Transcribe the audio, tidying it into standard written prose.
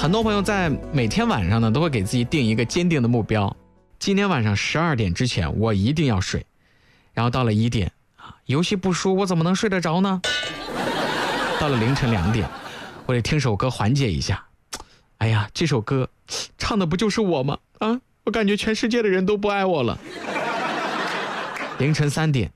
很多朋友在每天晚上呢都会给自己定一个坚定的目标，今天晚上12点之前我一定要睡，然后到了1点游戏不输我怎么能睡得着呢？到了凌晨2点我得听首歌缓解一下，哎呀，这首歌唱的不就是我吗？我感觉全世界的人都不爱我了。凌晨3点